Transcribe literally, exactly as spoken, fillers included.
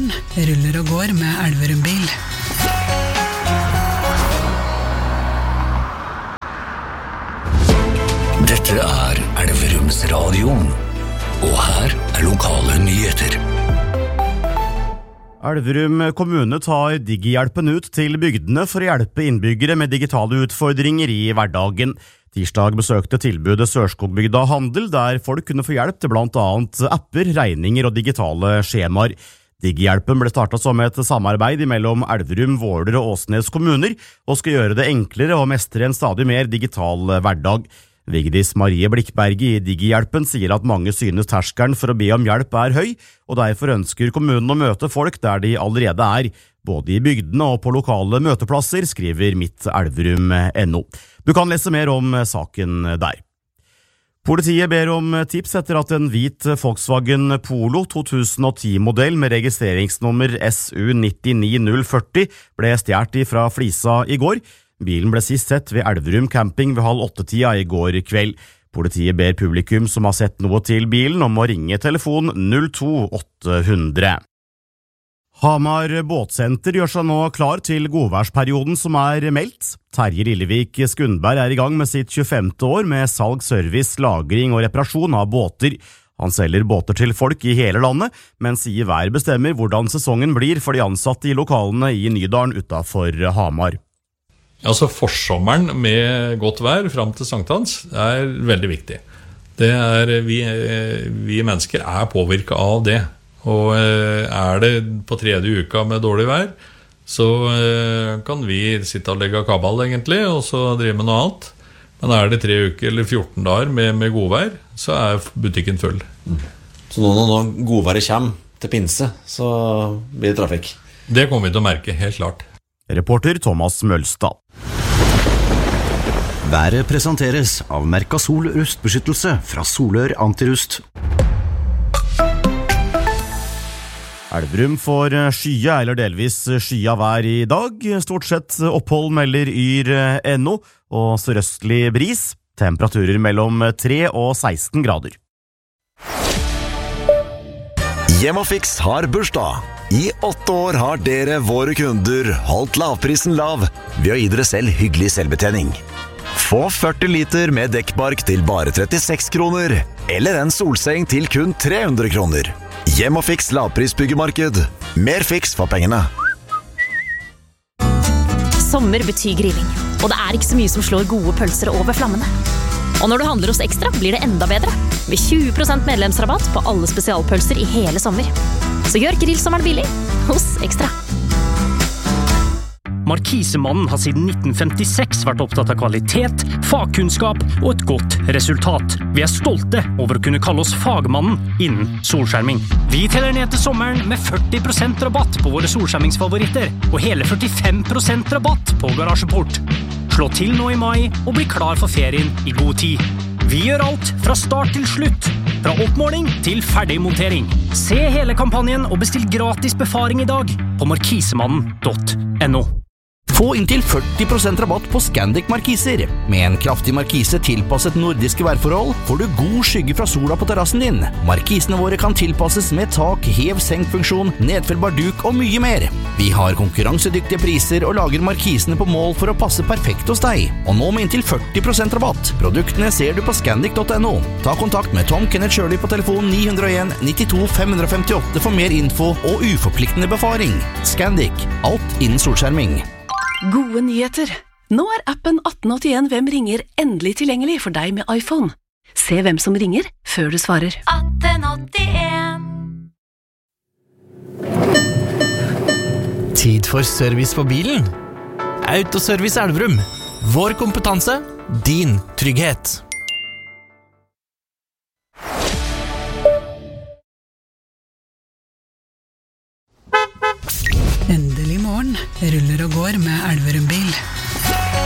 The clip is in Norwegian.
morgen ruller og går med Elverum bil. Dette er Elverums radio, og her er lokale nyheter. Elverum kommune tar Digihjelpen ut til bygdene for å hjelpe innbyggere med digitale utfordringer i hverdagen. Tirsdag besøkte tilbudet Sørskogbygda Handel, der folk kunne få hjelp til blant annet apper, regninger og digitale skjemaer. Digihjelpen ble startet som et samarbeid mellom Elverum, Våler og Åsnes kommuner, og skal gjøre det enklere å mestre en stadig mer digital hverdag. Vigdis Marie Blikkberget i Digihjelpen sier at mange synes terskelen for å be om hjelp er høy, og derfor ønsker kommunen å møte folk der de allerede er, både i bygdene og på lokale møteplasser, skriver mitt elverum punktum no. Du kan lese mer om saken der. Politiet ber om tips etter at en hvit Volkswagen Polo to tusen og ti-modell med registreringsnummer S U ni ni null fire null ble stjert fra Flisa i går. Bilen ble sist sett ved Elverum camping ved halv åtte-tida i går kveld. Politiet ber publikum som har sett noe til bilen om å ringe telefon null to åtte hundre. Hamar båtsenter gjør seg nå klar til godværsperioden som er meldt. Terje Lillevik Skundberg er i gang med sitt tjuefemte år med salg, service, lagring og reparasjon av båter. Han selger båter til folk i hele landet, men sier hver bestemmer hvordan sesongen blir for de ansatte i lokalene i Nydalen utenfor Hamar. Altså forsommeren med godt vær frem til sankthans er veldig viktig. Det er, vi, vi mennesker er påvirket av det. Og er det på tredje uka med dårlig vær, så kan vi sitte og legge kabal egentlig, og så drive med noe annet. Men er det tre uker eller fjorten dager med, med godvær, så er butikken full. Mm. Så nå når godværet kommer til pinse, så blir det trafikk? Det kommer vi til å merke, helt klart. Reporter Thomas Mølstad. Været presenteres av Mercasol rustbeskyttelse fra Solør Antirust. Elverum får skya eller delvis skya vær i dag. Stort sett opphold melder yr punktum no og sørøstlig bris. Temperaturer mellom tre og seksten grader. Hjemmefix har bursdag. I åtte år har dere, våre kunder, holdt lavprisen lav ved å gi dere selv hyggelig selvbetjening. Få førti liter med dekkbark til bare trettiseks kroner, eller en solseng til kun tre hundre kroner. Hjemmefix lavprisbyggemarked. Mer fiks for pengene. Sommer betyr grilling, og det er ikke så mye som slår gode pølser over flammene. Og når du handler hos Ekstra, blir det enda bedre. Med tjue prosent medlemsrabatt på alle spesialpølser i hele sommer. Så gjør grillsommeren billig hos Ekstra. Markisemannen har siden nitten femtiseks vært opptatt av kvalitet, fagkunnskap og et godt resultat. Vi er stolte over å kunne kalle oss fagmannen innen solskjerming. Vi teller ned til sommeren med førti prosent rabatt på våre solskjermingsfavoritter, og hele førtifem prosent rabatt på garasjeport. Slå til nå i mai og bli klar for ferien i god tid. Vi gjør alt fra start til slutt, fra oppmåling til ferdigmontering. Se hele kampanjen og bestill gratis befaring i dag på markisemannen punktum no. Få inntil førti prosent rabatt på Scandic markiser. Med en kraftig markise tilpasset nordiske værforhold får du god skygge fra sola på terrassen din. Markisene våre kan tilpasses med tak, hev-senk-funksjon, nedfellbar duk og mye mer. Vi har konkurransedyktige priser og lager markisene på mål for å passe perfekt hos deg. Og nå med inntil førti prosent rabatt. Produktene ser du på Scandic punktum no. Ta kontakt med Tom Kenneth Shirley på telefon ni null en nittito fem femtiåtte for mer info og uforpliktende befaring. Scandic. Alt innen solskjerming. Gode nyheter! Nå er appen atten åttien Hvem ringer endelig tilgjengelig for deg med iPhone. Se hvem som ringer før du svarer. atten åttien Tid for service på bilen. Autoservice Elverum. Vår kompetanse, din trygghet. Endelig morgen ruller og går med Elverum bil.